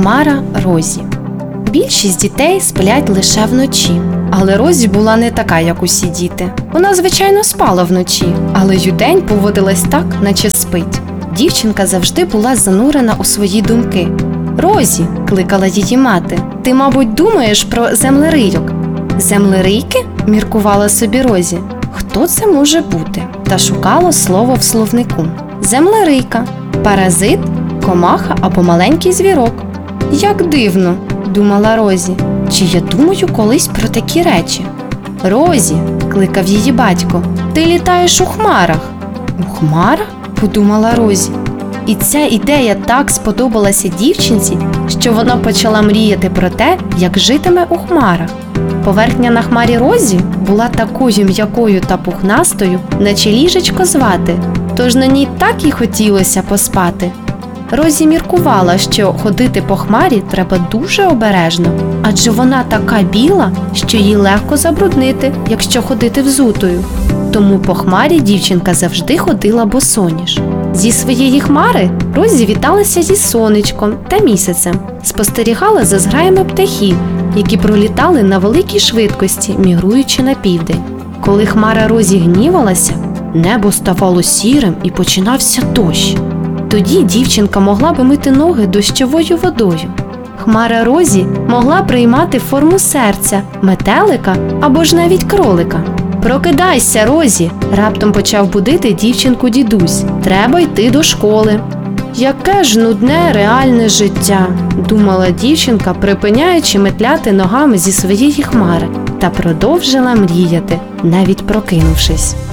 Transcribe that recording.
Хмара Розі. Більшість дітей сплять лише вночі. Але Розі була не така, як усі діти. Вона, звичайно, спала вночі, але й удень поводилась так, наче спить. Дівчинка завжди була занурена у свої думки. «Розі», – кликала її мати, – «ти, мабуть, думаєш про землерийок?» «Землерийки?» – міркувала собі Розі. Хто це може бути? Та шукала слово в словнику. Землерийка – паразит, комаха або маленький звірок. «Як дивно», – думала Розі, – «чи я думаю колись про такі речі?» «Розі», – кликав її батько, – «ти літаєш у хмарах». «У хмарах?» – подумала Розі. І ця ідея так сподобалася дівчинці, що вона почала мріяти про те, як житиме у хмарах. Поверхня на хмарі Розі була такою м'якою та пухнастою, наче ліжечко з вати, тож на ній так і хотілося поспати. Розі міркувала, що ходити по хмарі треба дуже обережно, адже вона така біла, що її легко забруднити, якщо ходити взутою. Тому по хмарі дівчинка завжди ходила босоніж. Зі своєї хмари Розі віталася зі сонечком та місяцем, спостерігала за зграями птахів, які пролітали на великій швидкості, мігруючи на південь. Коли хмара Розі гнівалася, небо ставало сірим і починався дощ. Тоді дівчинка могла би мити ноги дощовою водою. Хмара Розі могла приймати форму серця, метелика або ж навіть кролика. «Прокидайся, Розі!» – раптом почав будити дівчинку дідусь. «Треба йти до школи». «Яке ж нудне реальне життя!» – думала дівчинка, припиняючи метляти ногами зі своєї хмари, та продовжила мріяти, навіть прокинувшись.